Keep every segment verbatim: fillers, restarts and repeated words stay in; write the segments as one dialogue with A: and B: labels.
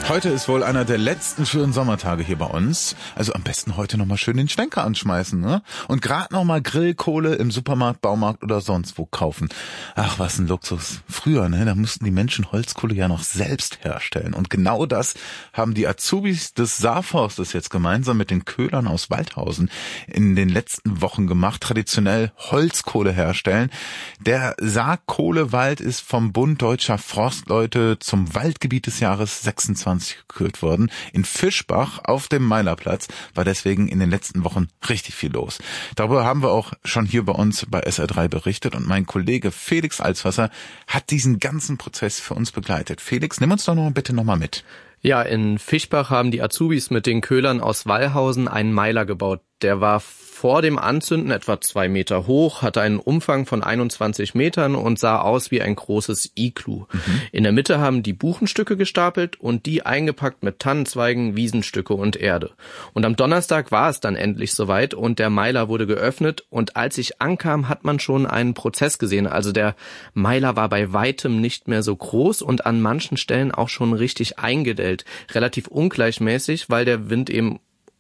A: Heute ist wohl einer der letzten schönen Sommertage hier bei uns. Also am besten heute nochmal schön den Schwenker anschmeißen, ne? Und gerade nochmal Grillkohle im Supermarkt, Baumarkt oder sonst wo kaufen. Ach, was ein Luxus. Früher, ne, da mussten die Menschen Holzkohle ja noch selbst herstellen. Und genau das haben die Azubis des Saarforstes jetzt gemeinsam mit den Köhlern aus Waldhausen in den letzten Wochen gemacht. Traditionell Holzkohle herstellen. Der Saarkohlewald ist vom Bund Deutscher Forstleute zum Waldgebiet des Jahres sechsundzwanzig gekürt worden. In Fischbach auf dem Meilerplatz war deswegen in den letzten Wochen richtig viel los. Darüber haben wir auch schon hier bei uns bei S R drei berichtet und mein Kollege Felix Alswasser hat diesen ganzen Prozess für uns begleitet. Felix, nimm uns doch noch bitte nochmal mit.
B: Ja, in Fischbach haben die Azubis mit den Köhlern aus Wallhausen einen Meiler gebaut. Der war vor dem Anzünden etwa zwei Meter hoch, hatte einen Umfang von einundzwanzig Metern und sah aus wie ein großes Iglu. Mhm. In der Mitte haben die Buchenstücke gestapelt und die eingepackt mit Tannenzweigen, Wiesenstücke und Erde. Und am Donnerstag war es dann endlich soweit und der Meiler wurde geöffnet. Und als ich ankam, hat man schon einen Prozess gesehen. Also der Meiler war bei weitem nicht mehr so groß und an manchen Stellen auch schon richtig eingedellt. Relativ ungleichmäßig, weil der Wind eben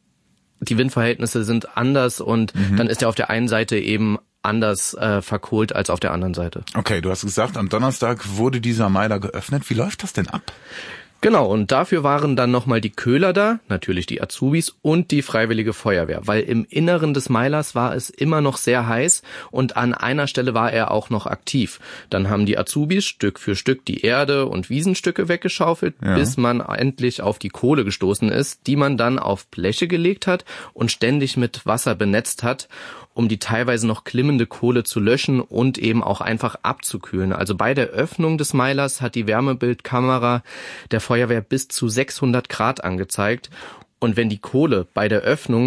B: die Windverhältnisse sind anders und mhm. dann ist er auf der einen Seite eben anders äh, verkohlt als auf der anderen Seite.
A: Okay, du hast gesagt, am Donnerstag wurde dieser Meiler geöffnet. Wie läuft das denn ab?
B: Genau, und dafür waren dann nochmal die Köhler da, natürlich die Azubis und die Freiwillige Feuerwehr, weil im Inneren des Meilers war es immer noch sehr heiß und an einer Stelle war er auch noch aktiv. Dann haben die Azubis Stück für Stück die Erde und Wiesenstücke weggeschaufelt, ja. bis man endlich auf die Kohle gestoßen ist, die man dann auf Bleche gelegt hat und ständig mit Wasser benetzt hat, um die teilweise noch klimmende Kohle zu löschen und eben auch einfach abzukühlen. Also bei der Öffnung des Meilers hat die Wärmebildkamera der Feuerwehr bis zu sechshundert Grad angezeigt. Und wenn die Kohle bei der Öffnung